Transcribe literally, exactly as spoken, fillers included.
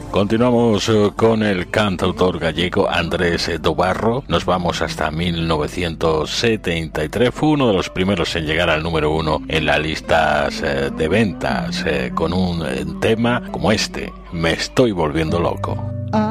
Continuamos eh, con el cantautor gallego Andrés Dobarro. Nos vamos hasta mil novecientos setenta y tres. Fue uno de los primeros en llegar al número uno en las listas eh, de ventas, eh, con un eh, tema como este, Me estoy volviendo loco.